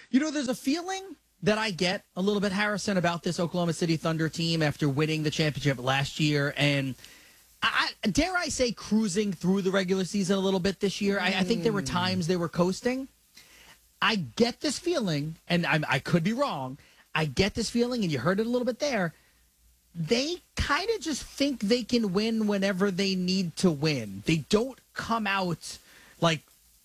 There's a feeling that I get a little bit, Harrison, about this Oklahoma City Thunder team after winning the championship last year and dare I say cruising through the regular season a little bit this year. I think there were times they were coasting. I get this feeling, and I could be wrong. I get this feeling, and you heard it a little bit there. They kind of just think they can win whenever they need to win. They don't come out like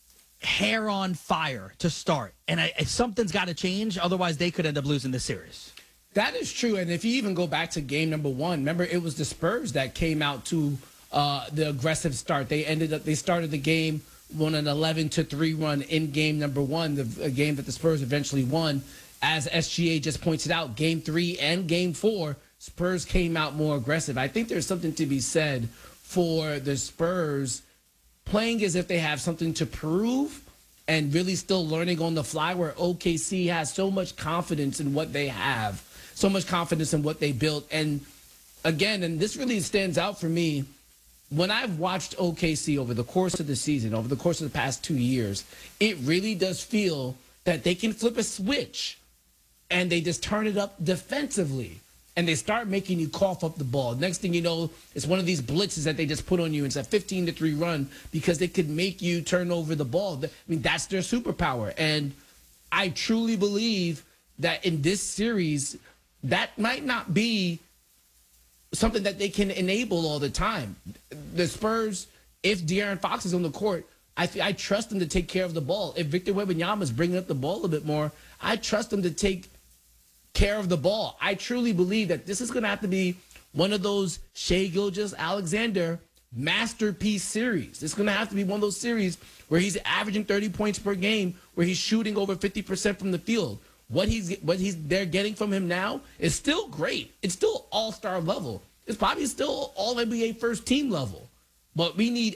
hair on fire to start. And something's got to change. Otherwise, they could end up losing this series. That is true. And if you even go back to game number one, remember it was the Spurs that came out to the aggressive start. They started the game on an 11-3 run in game number one, a game that the Spurs eventually won. As SGA just pointed out, game 3 and game 4, Spurs came out more aggressive. I think there's something to be said for the Spurs playing as if they have something to prove and really still learning on the fly, where OKC has so much confidence in what they have, so much confidence in what they built. And again, and this really stands out for me, when I've watched OKC over the course of the season, over the course of the past 2 years, it really does feel that they can flip a switch and they just turn it up defensively. And they start making you cough up the ball. Next thing you know, it's one of these blitzes that they just put on you. It's a 15-3 run because they could make you turn over the ball. I mean, that's their superpower. And I truly believe that in this series, that might not be something that they can enable all the time. The Spurs, if De'Aaron Fox is on the court, I trust them to take care of the ball. If Victor Wembanyama is bringing up the ball a bit more, I trust them to take care of the ball. I truly believe that this is going to have to be one of those Shai Gilgeous-Alexander masterpiece series. It's going to have to be one of those series where he's averaging 30 points per game, where he's shooting over 50% from the field. What they're getting from him now is still great. It's still all-star level. It's probably still all-NBA first team level. But we need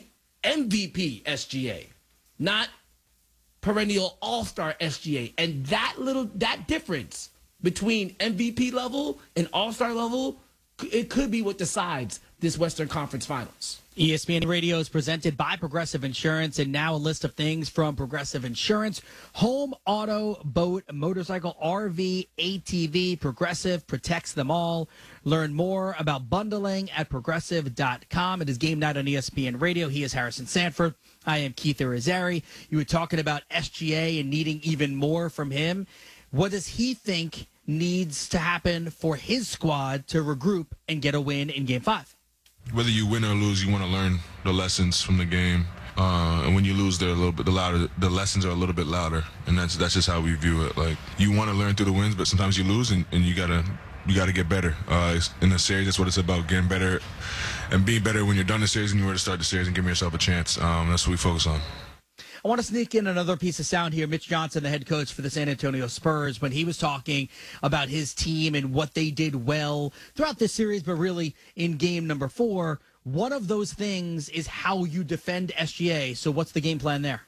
MVP SGA, not perennial all-star SGA. And that difference between MVP level and all-star level, it could be what decides this Western Conference Finals. ESPN Radio is presented by Progressive Insurance, and now a list of things from Progressive Insurance: home, auto, boat, motorcycle, RV, ATV. Progressive protects them all. Learn more about bundling at progressive.com. It is game night on ESPN Radio. He is Harrison Sanford. I am Keith Irizarry. You were talking about SGA and needing even more from him. What does he think needs to happen for his squad to regroup and get a win in Game 5? Whether you win or lose, you want to learn the lessons from the game. And when you lose, they're a little bit louder. The lessons are a little bit louder, and that's just how we view it. Like, you want to learn through the wins, but sometimes you lose, and you gotta get better. In the series, that's what it's about: getting better and being better when you're done the series and you're ready to start the series and giving yourself a chance. That's what we focus on. I want to sneak in another piece of sound here. Mitch Johnson, the head coach for the San Antonio Spurs, when he was talking about his team and what they did well throughout this series, but really in game number 4, one of those things is how you defend SGA. So what's the game plan there?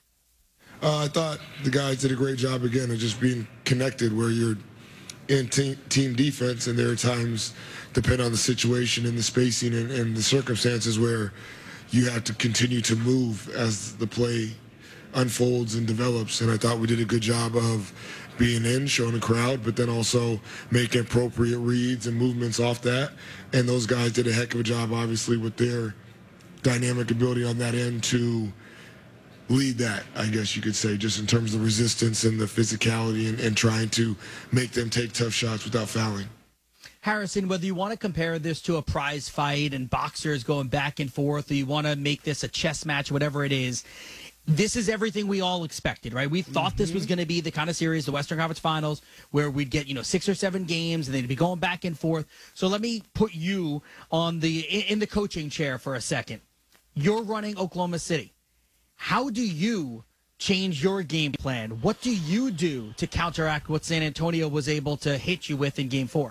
I thought the guys did a great job, again, of just being connected where you're in team defense, and there are times, depending on the situation and the spacing and the circumstances, where you have to continue to move as the play unfolds and develops. And I thought we did a good job of being in, showing the crowd, but then also making appropriate reads and movements off that. And those guys did a heck of a job, obviously, with their dynamic ability on that end to lead that, I guess you could say, just in terms of the resistance and the physicality and trying to make them take tough shots without fouling. Harrison, whether you want to compare this to a prize fight and boxers going back and forth, or you want to make this a chess match, whatever it is, this is everything we all expected, right? We thought this was going to be the kind of series, the Western Conference Finals, where we'd get, 6 or 7 games and they'd be going back and forth. So let me put you in the coaching chair for a second. You're running Oklahoma City. How do you change your game plan? What do you do to counteract what San Antonio was able to hit you with in Game 4?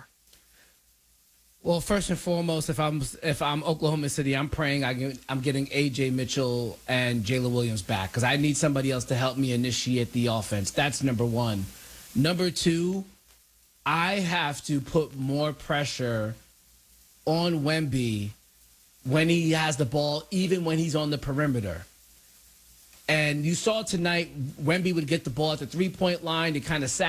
Well, first and foremost, if I'm Oklahoma City, I'm praying I'm getting A.J. Mitchell and Jalen Williams back, because I need somebody else to help me initiate the offense. That's number one. Number two, I have to put more pressure on Wemby when he has the ball, even when he's on the perimeter. And you saw tonight, Wemby would get the ball at the three-point line. He kind of sat